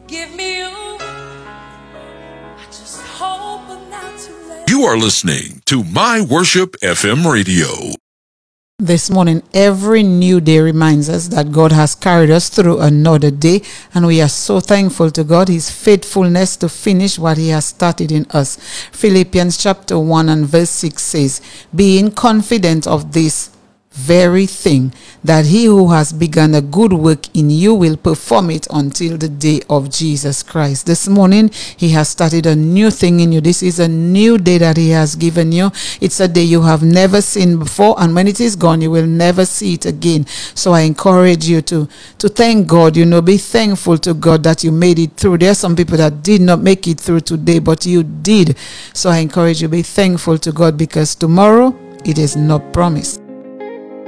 Give me you. I just hope I'm not too late. You are listening to My Worship FM Radio. This morning, every new day reminds us that God has carried us through another day, and we are so thankful to God, His faithfulness to finish what He has started in us. Philippians chapter 1 and verse 6 says, being confident of this very thing, that He who has begun a good work in you will perform it until the day of Jesus Christ. This morning, He has started a new thing in you. This is a new day that He has given you. It's a day you have never seen before, and when it is gone, you will never see it again. So I encourage you to thank God. Be thankful to God that you made it through. There are some people that did not make it through today, but you did. So I encourage you, be thankful to God, because tomorrow it is not promised.